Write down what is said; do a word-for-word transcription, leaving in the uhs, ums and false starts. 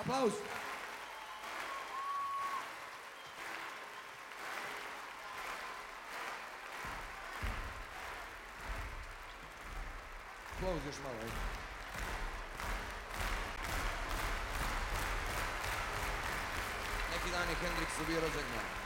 Applaus. Aplauz još malo, ajde. Neki dan je Hendriksu bio rođendan.